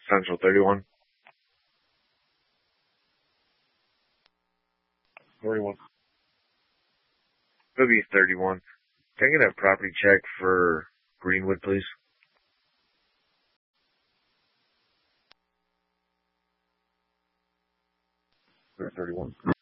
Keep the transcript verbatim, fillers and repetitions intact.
Central thirty-one. forty-one. It'll be thirty-one. Can I get a property check for Greenwood, please? thirty-one.